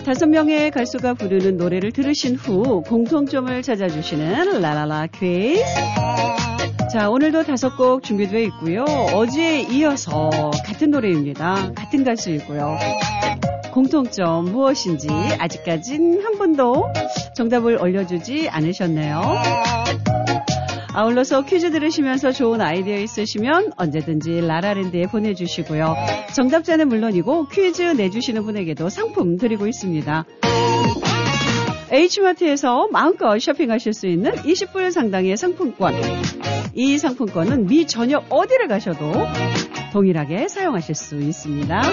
5명의 가수가 부르는 노래를 들으신 후 공통점을 찾아주시는 라라라 퀴즈. 자, 오늘도 5곡 준비되어 있고요. 어제에 이어서 같은 노래입니다. 같은 가수이고요. 공통점 무엇인지 아직까진 한 분도 정답을 올려주지 않으셨네요. 아울러서 퀴즈 들으시면서 좋은 아이디어 있으시면 언제든지 라라랜드에 보내주시고요. 정답자는 물론이고 퀴즈 내주시는 분에게도 상품 드리고 있습니다. H마트에서 마음껏 쇼핑하실 수 있는 20불 상당의 상품권. 이 상품권은 미 전역 어디를 가셔도 동일하게 사용하실 수 있습니다.